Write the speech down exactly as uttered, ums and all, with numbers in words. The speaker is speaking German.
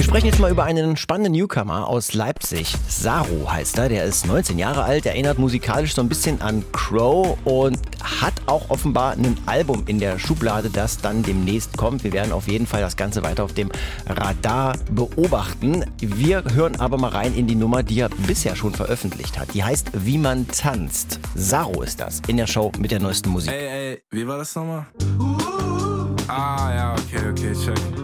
sprechen jetzt mal über einen spannenden Newcomer aus Leipzig. Saru heißt er, der ist neunzehn Jahre alt, erinnert musikalisch so ein bisschen an Crow und hat auch offenbar ein Album in der Schublade, das dann demnächst kommt. Wir werden auf jeden Fall das Ganze weiter auf dem Radar beobachten. Wir hören aber mal rein in die Nummer, die er bisher schon veröffentlicht hat. Die heißt Wie man tanzt. Saru ist das in der Show mit der neuesten Musik. Ey, ey, wie war das nochmal? Ah, ja, okay, okay, check.